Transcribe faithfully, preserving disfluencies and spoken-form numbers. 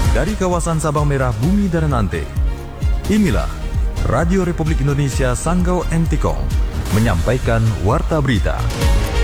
Dari kawasan Sabang Merah Bumi dan Nante, inilah Radio Republik Indonesia Sanggau Entikong menyampaikan Warta Berita.